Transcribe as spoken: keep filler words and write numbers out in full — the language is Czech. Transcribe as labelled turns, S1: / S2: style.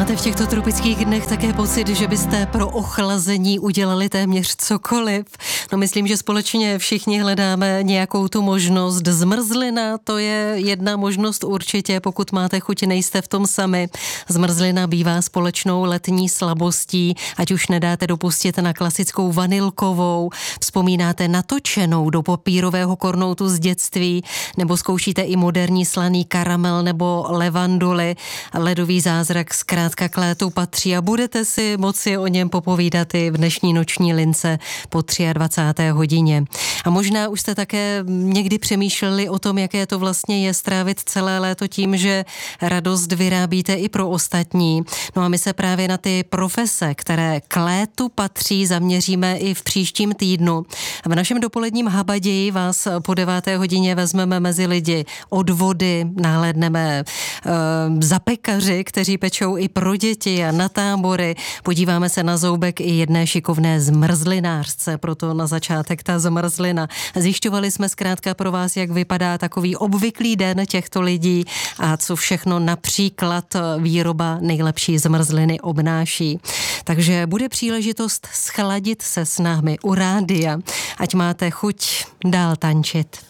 S1: Máte v těchto tropických dnech také pocit, že byste pro ochlazení udělali téměř cokoliv? No myslím, že společně všichni hledáme nějakou tu možnost. Zmrzlina, to je jedna možnost určitě, pokud máte chuť, nejste v tom sami. Zmrzlina bývá společnou letní slabostí, ať už nedáte dopustit na klasickou vanilkovou, vzpomínáte natočenou do papírového kornoutu z dětství, nebo zkoušíte i moderní slaný karamel nebo levanduly. Ledový zázrak zkrátka k létu patří a budete si moci o něm popovídat i v dnešní noční lince po dvacáté třetí hodině. A možná už jste také někdy přemýšleli o tom, jaké to vlastně je strávit celé léto tím, že radost vyrábíte i pro ostatní. No a my se právě na ty profese, které k létu patří, zaměříme i v příštím týdnu. V našem dopoledním habaději vás po deváté hodině vezmeme mezi lidi od vody, nahlédneme uh, za pekaři, kteří pečou i pro děti a na tábory. Podíváme se na zoubek i jedné šikovné zmrzlinářce, proto na začátek ta zmrzlina. Zjišťovali jsme zkrátka pro vás, jak vypadá takový obvyklý den těchto lidí a co všechno například výroba nejlepší zmrzliny obnáší. Takže bude příležitost schladit se s námi u rádia, ať máte chuť dál tančit.